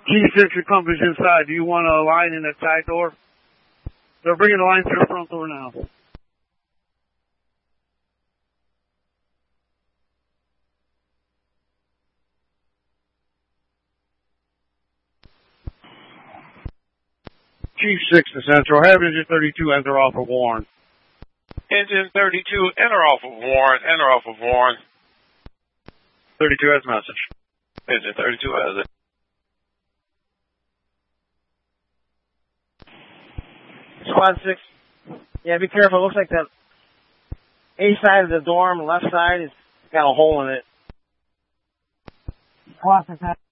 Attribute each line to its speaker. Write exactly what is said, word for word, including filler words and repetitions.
Speaker 1: G six, your pump is inside. Do you want a line in the side door? They're bringing the line to the front door now. Chief six to Central. Have engine thirty-two enter off of Warren.
Speaker 2: Engine thirty-two, enter off of Warren. Enter off of Warren.
Speaker 1: thirty-two has message.
Speaker 2: Engine thirty-two has it.
Speaker 3: Squad six. Yeah, be careful. It looks like the A side of the dorm, left side, has got a hole in it. Squad six.